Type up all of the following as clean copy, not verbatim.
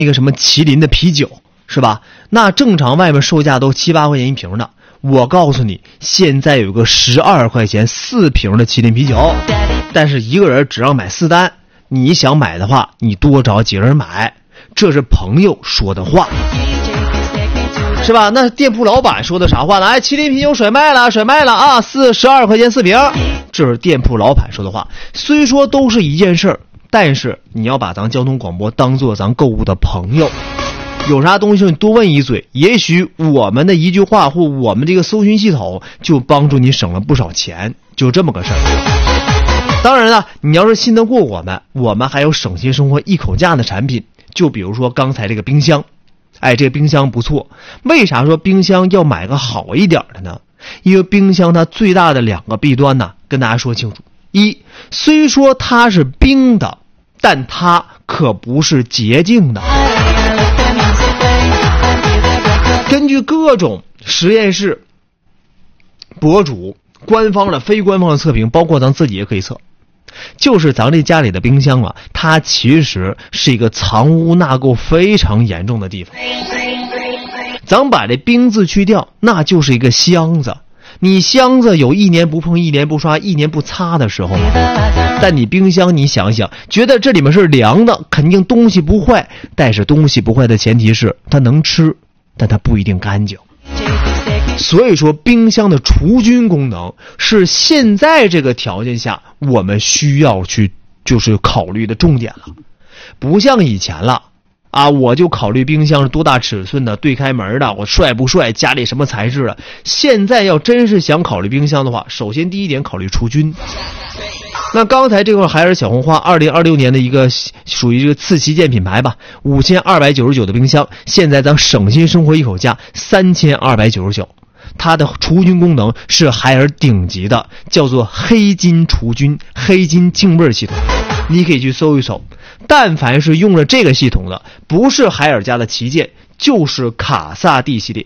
那个什么麒麟的啤酒，是吧？那正常外面售价都7、8块钱一瓶的，我告诉你，现在有个12块钱4瓶的麒麟啤酒，但是一个人只让买4单，你想买的话，你多找几个人买，这是朋友说的话，是吧？那店铺老板说的啥话呢？麒麟啤酒甩卖了啊！12块钱4瓶，这是店铺老板说的话。虽说都是一件事儿，但是你要把咱交通广播当做咱购物的朋友，有啥东西你多问一嘴，也许我们的一句话或我们这个搜寻系统就帮助你省了不少钱，就这么个事儿。当然了，你要是信得过我们还有省心生活一口价的产品，就比如说刚才这个冰箱。这个冰箱不错，为啥说冰箱要买个好一点的呢？因为冰箱它最大的2个弊端呢，跟大家说清楚。一，虽说它是冰的，但它可不是洁净的。根据各种实验室、博主、官方的、非官方的测评，包括咱自己也可以测，就是咱这家里的冰箱啊，它其实是一个藏污纳垢非常严重的地方。咱把这冰字去掉，那就是一个箱子。你箱子有1年不碰、1年不刷、1年不擦的时候吗？但你冰箱，你想想，觉得这里面是凉的，肯定东西不坏，但是东西不坏的前提是它能吃，但它不一定干净。所以说冰箱的除菌功能是现在这个条件下我们需要去就是考虑的重点了，不像以前了啊，我就考虑冰箱是多大尺寸的、对开门的，我帅不帅，家里什么材质的。现在要真是想考虑冰箱的话，首先第一点考虑除菌。那刚才这块海尔小红花2026年的一个属于这个次旗舰品牌吧，5299的冰箱，现在咱省心生活一口价3299。它的除菌功能是海尔顶级的，叫做黑金除菌、黑金净味系统，你可以去搜一搜。但凡是用了这个系统的，不是海尔家的旗舰，就是卡萨帝系列。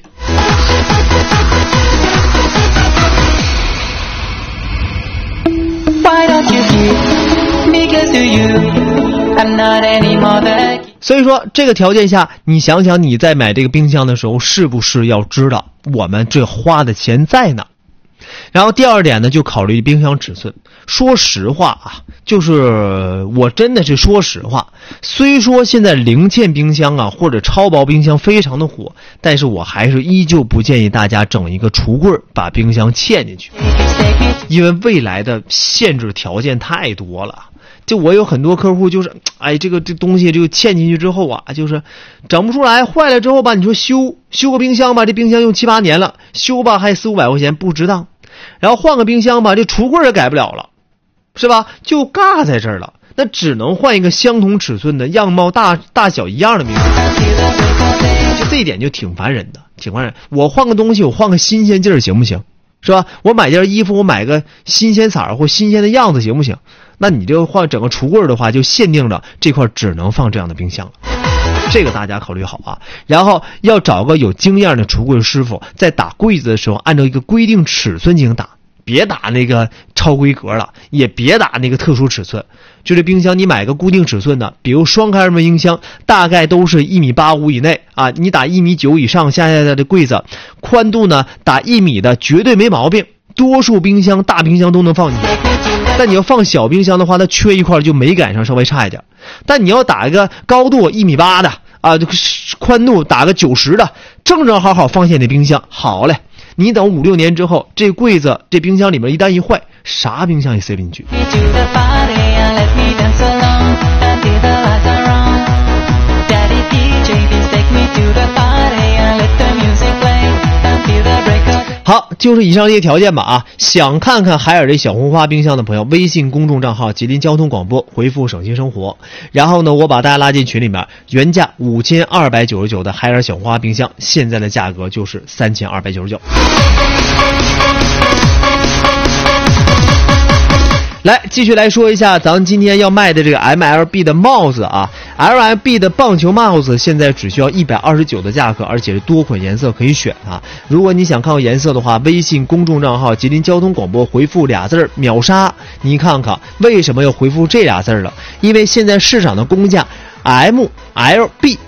所以说这个条件下，你想想你在买这个冰箱的时候，是不是要知道我们这花的钱在哪？然后第二点呢，就考虑冰箱尺寸。说实话啊，就是我真的是说实话，虽说现在零件冰箱啊或者超薄冰箱非常的火，但是我还是依旧不建议大家整一个橱柜把冰箱嵌进去，因为未来的限制条件太多了。就我有很多客户就是这东西就嵌进去之后啊，就是整不出来，坏了之后吧，你说修个冰箱吧，这冰箱用7、8年了，修吧还4、500块钱不值当，然后换个冰箱吧，这橱柜也改不了了，是吧？就尬在这儿了，那只能换一个相同尺寸的、样貌大小一样的冰箱，就这一点就挺烦人的，挺烦人。我换个东西，我换个新鲜劲儿行不行？是吧？我买件衣服，我买个新鲜色儿或新鲜的样子行不行？那你就换整个橱柜的话，就限定了这块只能放这样的冰箱了。这个大家考虑好啊。然后要找个有经验的橱柜师傅，在打柜子的时候按照一个规定尺寸进行打，别打那个超规格了，也别打那个特殊尺寸。就这冰箱你买个固定尺寸的，比如双开门冰箱，大概都是1.85米以内啊，你打1.9米以上下的柜子，宽度呢打1米的绝对没毛病，多数冰箱大冰箱都能放进去。但你要放小冰箱的话，它缺一块就美感上稍微差一点。但你要打一个高度1.8米的啊，宽度打个90的，正正好好放下你的冰箱，好嘞。你等5、6年之后，这柜子这冰箱里面一旦一坏，啥冰箱也塞不进去。好，就是以上这些条件吧啊！想看看海尔这小红花冰箱的朋友，微信公众账号吉林交通广播回复省心生活，然后呢我把大家拉进群里面，原价5299的海尔小红花冰箱，现在的价格就是3299。来，继续来说一下咱们今天要卖的这个 MLB 的帽子啊 ，MLB 的棒球帽子现在只需要129的价格，而且是多款颜色可以选啊。如果你想看到颜色的话，微信公众账号吉林交通广播回复俩字秒杀，你看看为什么要回复这俩字了？因为现在市场的公价MLB